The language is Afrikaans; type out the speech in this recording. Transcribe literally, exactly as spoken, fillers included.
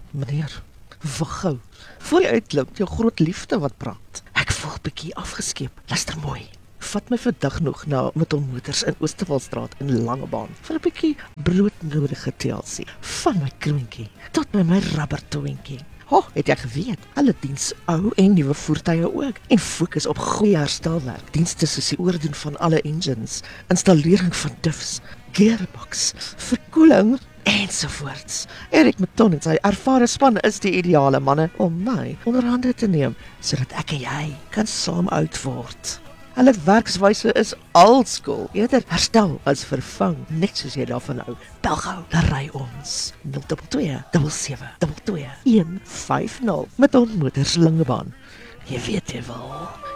Meneer, wag gou. Voor jy uitloop, jou groot liefde wat praat. Ek voel bietjie afgeskeep. Luister mooi. Vat my vandag nog na Meton Motors in Oosterwaldstraat in Langebaan vir 'n bietjie broodnodige T L C. Van my kroontjie tot by my rubbertoentjie. Ho, het jy geweet? Hulle diens ou en nuwe voertuie ook en fokus op goeie herstelwerk. Dienste soos die oordoen van alle engines, installering van diffs, gearbox, verkoeling ensovoorts. Erik Meton en sy ervare span is die ideale manne om my onder hande te neem, sodat ek en jy kan saam oud word. Hulle werkswyse is oldschool, eerder herstel as vervang, net soos jy daarvan hou. Bel gou, dan ry ons nul twee twee sewe sewe twee een vyf nul met Meton Motors Langebaan. Jy weet jy wel.